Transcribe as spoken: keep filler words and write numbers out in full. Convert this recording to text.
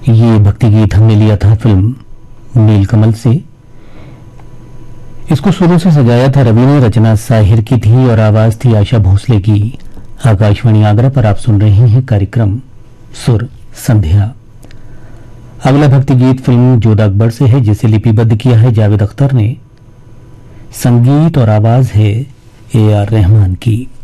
ये भक्ति गीत हमने लिया था फिल्म नीलकमल से। इसको शुरू से सजाया था रवि ने, रचना साहिर की थी और आवाज थी आशा भोसले की। आकाशवाणी आगरा पर आप सुन रहे हैं कार्यक्रम सुर संध्या। अगला भक्ति गीत फिल्म जोधा अकबर से है, जिसे लिपिबद्ध किया है जावेद अख्तर ने। संगीत और आवाज है ए आर रहमान की।